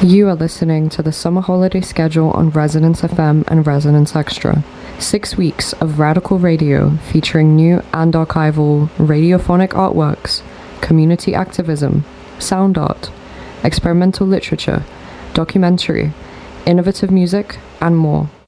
You are listening to the summer holiday schedule on Resonance FM and Resonance Extra. 6 weeks of radical radio featuring new and archival radiophonic artworks, community activism, sound art, experimental literature, documentary, innovative music, and more.